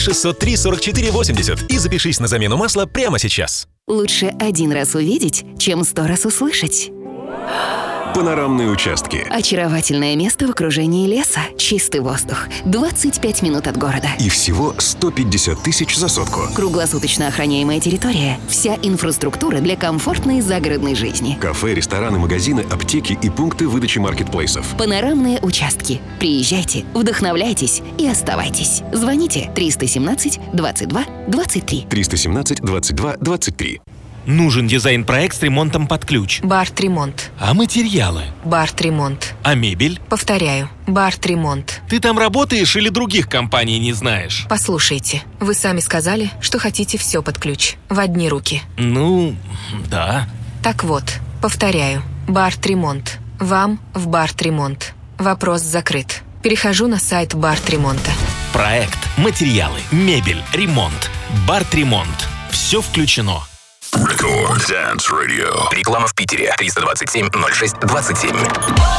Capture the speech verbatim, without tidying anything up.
шестьсот три сорок четыре восемьдесят и запишись на замену масла прямо сейчас. Лучше один раз увидеть, чем сто раз услышать. Панорамные участки. Очаровательное место в окружении леса. Чистый воздух. двадцать пять минут от города. И всего сто пятьдесят тысяч за сотку. Круглосуточно охраняемая территория. Вся инфраструктура для комфортной загородной жизни. Кафе, рестораны, магазины, аптеки и пункты выдачи маркетплейсов. Панорамные участки. Приезжайте, вдохновляйтесь и оставайтесь. Звоните триста семнадцать двадцать два двадцать три. триста семнадцать двадцать два двадцать три. Нужен дизайн-проект с ремонтом под ключ. Барт-ремонт. А материалы? Барт-ремонт. А мебель? Повторяю, Барт-ремонт. Ты там работаешь или других компаний не знаешь? Послушайте, вы сами сказали, что хотите все под ключ, в одни руки. Ну, да. Так вот, повторяю, Барт-ремонт. Вам в Барт-ремонт. Вопрос закрыт. Перехожу на сайт Барт-ремонта. Проект, материалы, мебель, ремонт. Барт-ремонт. Все включено. Record Dance Radio. Реклама в Питере. триста двадцать семь ноль шесть двадцать семь.